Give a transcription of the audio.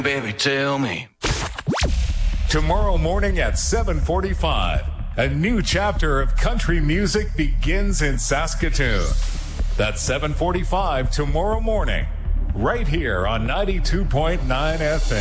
Baby, tell me. Tomorrow morning at 7:45, a new chapter of country music begins in Saskatoon. That's 7:45 tomorrow morning, right here on 92.9 FM.